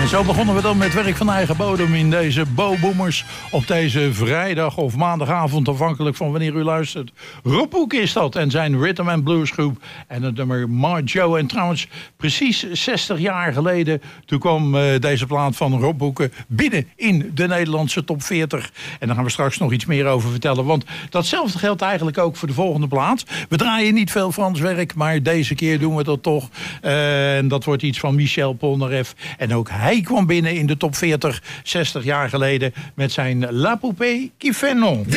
En zo begonnen we dan met werk van eigen bodem in deze Bo Boomers op deze vrijdag of maandagavond, afhankelijk van wanneer u luistert. Rob Hoek is dat en zijn Rhythm and Blues groep en het nummer Marjo. En trouwens, precies 60 jaar geleden, toen kwam deze plaat van Rob Hoeken binnen in de Nederlandse top 40. En daar gaan we straks nog iets meer over vertellen, want datzelfde geldt eigenlijk ook voor de volgende plaat. We draaien niet veel Frans werk, maar deze keer doen we dat toch. En dat wordt iets van Michel Polnareff. En ook hij kwam binnen in de top 40 60 jaar geleden met zijn La Poupée qui fait non.